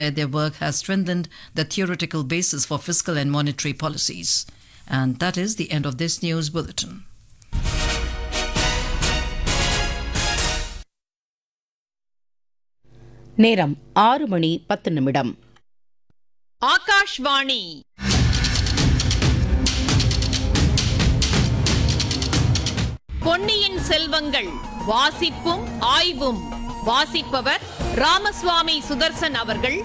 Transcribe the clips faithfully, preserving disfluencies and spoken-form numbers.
said their work has strengthened the theoretical basis for fiscal and monetary policies. And that is the end of this news bulletin. நேரம் ஆறு மணி பத்து நிமிடம். ஆகாஷ்வாணி பொன்னியின் செல்வங்கள் வாசிப்பும் ஆய்வும். வாசிப்பவர் ராமசுவாமி சுதர்சன் அவர்கள்.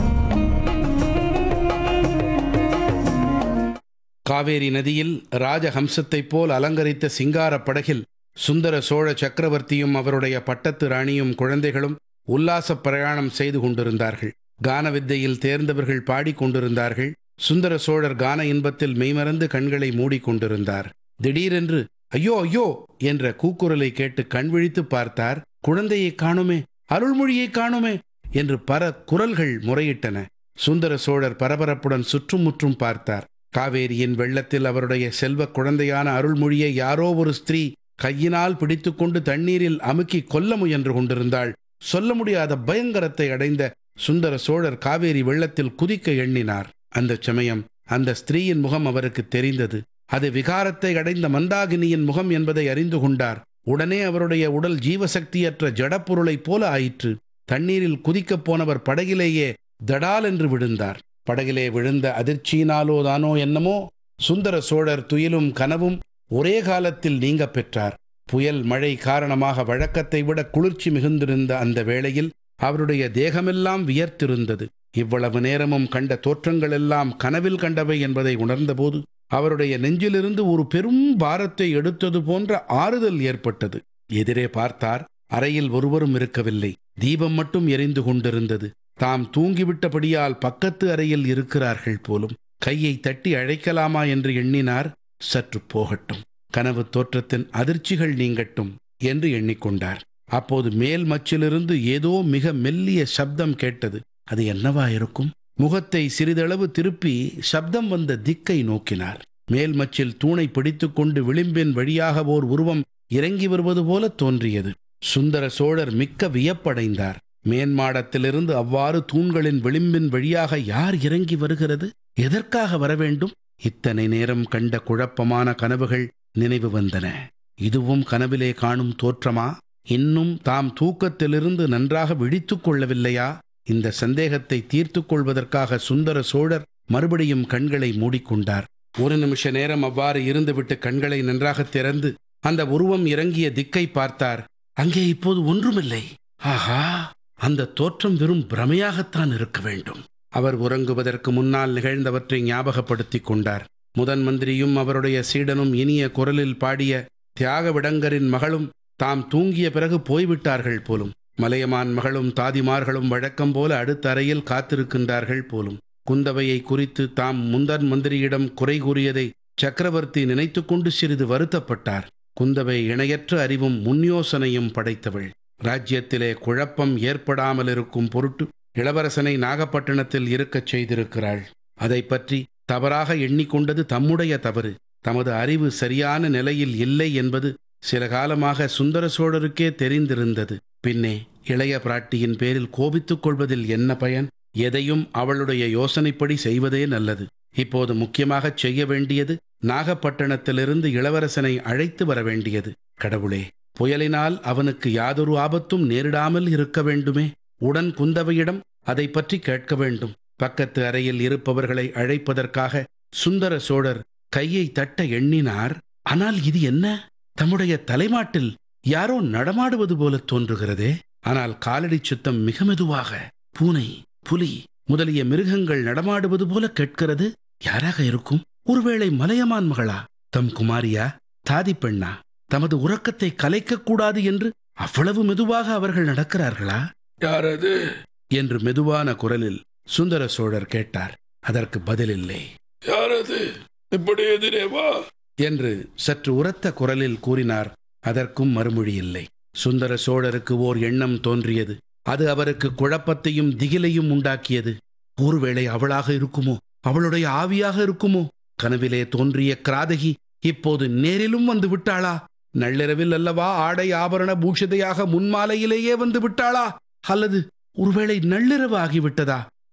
காவேரி நதியில் ராஜஹம்சத்தைப் போல் அலங்கரித்த சிங்காரப் படகில் சுந்தர சோழ சக்கரவர்த்தியும் அவருடைய பட்டத்து ராணியும் குழந்தைகளும் உல்லாசப் பிரயாணம் செய்து கொண்டிருந்தார்கள். கான வித்தையில் தேர்ந்தவர்கள் பாடிக்கொண்டிருந்தார்கள். சுந்தர சோழர் கான இன்பத்தில் மெய்மறந்து கண்களை மூடிக்கொண்டிருந்தார். திடீரென்று ஐயோ ஐயோ என்ற கூக்குரலை கேட்டு கண் விழித்து பார்த்தார். குழந்தையை காணுமே, அருள்மொழியை காணுமே என்று பல குரல்கள் முறையிட்டன. சுந்தர சோழர் பரபரப்புடன் சுற்றுமுற்றும் பார்த்தார். காவேரியின் வெள்ளத்தில் அவருடைய செல்வ குழந்தையான அருள்மொழியை யாரோ ஒரு ஸ்திரீ கையினால் பிடித்துக்கொண்டு தண்ணீரில் அமுக்கி கொல்ல முயன்று கொண்டிருந்தாள். சொல்ல முடியாத பயங்கரத்தை அடைந்த சுந்தர சோழர் காவேரி வெள்ளத்தில் குதிக்க எண்ணினார். அந்த சமயம் அந்த ஸ்திரீயின் முகம் அவருக்கு தெரிந்தது. அது விகாரத்தை அடைந்த மந்தாகினியின் முகம் என்பதை அறிந்து கொண்டார். உடனே அவருடைய உடல் ஜீவசக்தியற்ற ஜடப்பொருளைப் போல ஆயிற்று. தண்ணீரில் குதிக்கப் போனவர் படகிலேயே தடால் என்று விழுந்தார். படகிலே விழுந்த அதிர்ச்சியினாலோ தானோ என்னமோ சுந்தர சோழர் துயிலும் கனவும் ஒரே காலத்தில் நீங்க பெற்றார். புயல் மழை காரணமாக வழக்கத்தை விட குளிர்ச்சி மிகுந்திருந்த அந்த வேளையில் அவருடைய தேகமெல்லாம் வியர்த்திருந்தது. இவ்வளவு நேரமும் கண்ட தோற்றங்களெல்லாம் கனவில் கண்டவை என்பதை உணர்ந்தபோது அவருடைய நெஞ்சிலிருந்து ஒரு பெரும் பாரத்தை எடுத்தது போன்ற ஆறுதல் ஏற்பட்டது. எதிரே பார்த்தார். அறையில் ஒருவரும் இருக்கவில்லை. தீபம் மட்டும் எரிந்து கொண்டிருந்தது. தாம் தூங்கிவிட்டபடியால் பக்கத்து அறையில் இருக்கிறார்கள் போலும். கையை தட்டி அழைக்கலாமா என்று எண்ணினார். சற்று போகட்டும், கனவு தோற்றத்தின் அதிர்ச்சிகள் நீங்கட்டும் என்று எண்ணிக்கொண்டார். அப்போது மேல் மச்சிலிருந்து ஏதோ மிக மெல்லிய சப்தம் கேட்டது. அது என்னவா இருக்கும்? முகத்தை சிறிதளவு திருப்பி சப்தம் வந்த திக்கை நோக்கினார். மேல் மச்சில் தூணை பிடித்துக்கொண்டு விளிம்பின் வழியாக ஓர் உருவம் இறங்கி வருவது போல தோன்றியது. சுந்தர சோழர் மிக்க வியப்படைந்தார். மேன்மாடத்திலிருந்து அவ்வாறு தூண்களின் விளிம்பின் வழியாக யார் இறங்கி வருகிறது? எதற்காக வரவேண்டும்? இத்தனை நேரம் கண்ட குழப்பமான கனவுகள் நினைவு வந்தன. இதுவும் கனவிலே காணும் தோற்றமா? இன்னும் தாம் தூக்கத்திலிருந்து நன்றாக விழித்துக் கொள்ளவில்லையா? இந்த சந்தேகத்தை தீர்த்து கொள்வதற்காக சுந்தர சோழர் மறுபடியும் கண்களை மூடிக்கொண்டார். ஒரு நிமிஷ நேரம் அவ்வாறு இருந்துவிட்டு கண்களை நன்றாக திறந்து அந்த உருவம் இறங்கிய திக்கை பார்த்தார். அங்கே இப்போது ஒன்றுமில்லை. ஆஹா, அந்த தோற்றம் வெறும் பிரமையாகத்தான் இருக்க வேண்டும். அவர் உறங்குவதற்கு முன்னால் நிகழ்ந்தவற்றை ஞாபகப்படுத்திக் கொண்டார். முதன் மந்திரியும் அவருடைய சீடனும் இனிய குரலில் பாடிய தியாக விடங்கரின் மகளும் தாம் தூங்கிய பிறகு போய்விட்டார்கள் போலும். மலையமான் மகளும் தாதிமார்களும் வழக்கம் போல அடுத்த அறையில் காத்திருக்கின்றார்கள் போலும். குந்தவையை குறித்து தாம் முந்தன் மந்திரியிடம் குறை கூறியதை சக்கரவர்த்தி நினைத்து கொண்டு சிறிது வருத்தப்பட்டார். குந்தவை இணையற்ற அறிவும் முன்யோசனையும் படைத்தவள். ராஜ்யத்திலே குழப்பம் ஏற்படாமல் இருக்கும் பொருட்டு இளவரசனை நாகப்பட்டினத்தில் இருக்கச் செய்திருக்கிறாள். அதை பற்றி தவறாக எண்ணிக்கொண்டது தம்முடைய தவறு. தமது அறிவு சரியான நிலையில் இல்லை என்பது சில காலமாக சுந்தர சோழருக்கே தெரிந்திருந்தது. பின்னே இளைய பிராட்டியின் பேரில் கோபித்துக் கொள்வதில் என்ன பயன்? எதையும் அவளுடைய யோசனைப்படி செய்வதே நல்லது. இப்போது முக்கியமாகச் செய்ய வேண்டியது நாகப்பட்டினத்திலிருந்து இளவரசனை அழைத்து வர வேண்டியது. கடவுளே, புயலினால் அவனுக்கு யாதொரு ஆபத்தும் நேரிடாமல் இருக்க வேண்டுமே. உடன் குந்தவையிடம் அதை பற்றி கேட்க வேண்டும். பக்கத்து அறையில் இருப்பவர்களை அழைப்பதற்காக சுந்தர சோழர் கையை தட்ட எண்ணினார். ஆனால் இது என்ன? தம்முடைய தலைமாட்டில் யாரோ நடமாடுவது போல தோன்றுகிறதே. ஆனால் காலடி சுத்தம் மிக மெதுவாக பூனை, புலி முதலிய மிருகங்கள் நடமாடுவது போல கேட்கிறது. யாராக இருக்கும்? ஒருவேளை மலையமான் மகளா? தம் குமாரியா? தாதி பெண்ணா? தமது உறக்கத்தை கலைக்கக்கூடாது என்று அவ்வளவு மெதுவாக அவர்கள் நடக்கிறார்களா? யாரது என்று மெதுவான குரலில் சுந்தர சோழர் கேட்டார். அதற்கு பதிலில்லை. யாரது? இப்படி எதிரே வா என்று சற்று உரத்த குரலில் கூறினார். அதற்கும் மறுமொழி இல்லை. சுந்தர சோழருக்கு ஓர் எண்ணம் தோன்றியது. அது அவருக்கு குழப்பத்தையும் திகிலையும் உண்டாக்கியது. ஒருவேளை அவளாக இருக்குமோ? அவளுடைய ஆவியாக இருக்குமோ? கனவிலே தோன்றிய கிராதகி இப்போது நேரிலும் வந்து விட்டாளா? நள்ளிரவில் அல்லவா ஆடை ஆபரண பூஷிதையாக முன்மாலையிலேயே வந்து விட்டாளா? அல்லது ஒருவேளை நள்ளிரவு ஆகிவிட்டதா?